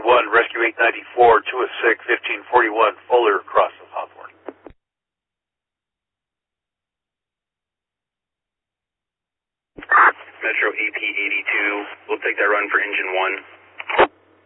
Engine 1, Rescue 894, 206, 1541, Fuller, across the Hawthorne. Metro AP 82, we'll take that run for Engine 1.